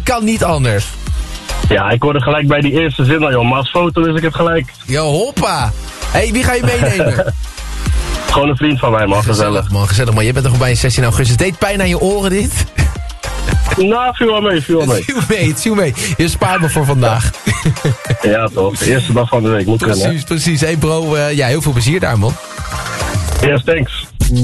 kan niet anders. Ja, ik hoorde gelijk bij die eerste zin al, joh. Maar als foto is ik het gelijk. Yo, hoppa. Hé, wie ga je meenemen? Gewoon een vriend van mij, man. Gezellig. Man, gezellig man. Je bent nog bij een 16 augustus. Deed pijn aan je oren dit? Nou, viel wel mee. Het viel mee. Je spaart me voor vandaag. Ja, toch. De eerste dag van de week. Moet kunnen. Precies. Hey bro, ja, heel veel plezier daar, man. Yes, thanks.